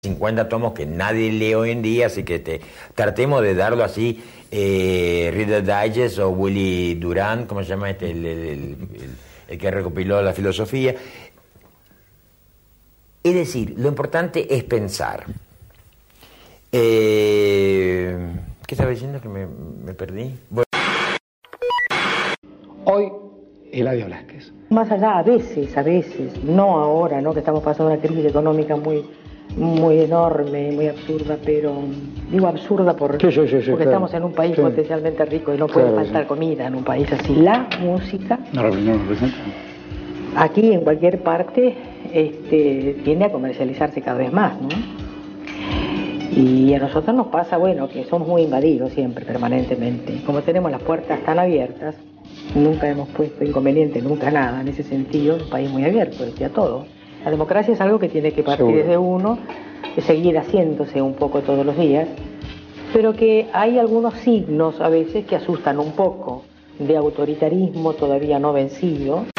50 tomos que nadie lee hoy en día, así que tratemos de darlo así, Reader Digest o Willy Durant, ¿cómo se llama este? El que recopiló la filosofía. Es decir, lo importante es pensar. ¿Qué estaba diciendo que me perdí? Bueno. Hoy, Eladio Blasquez. Más allá, a veces, no ahora, ¿no? Que estamos pasando una crisis económica muy enorme, muy absurda, pero digo absurda porque claro. estamos en un país potencialmente rico y no puede faltar comida en un país así. La música, no representa. Aquí en cualquier parte, tiende a comercializarse cada vez más, ¿no? Y a nosotros nos pasa, bueno, que somos muy invadidos siempre, permanentemente. Como tenemos las puertas tan abiertas, nunca hemos puesto inconveniente, nunca nada, en ese sentido, un país muy abierto, decía todo. La democracia es algo que tiene que partir desde uno, de seguir haciéndose un poco todos los días, pero que hay algunos signos a veces que asustan un poco, de autoritarismo todavía no vencido,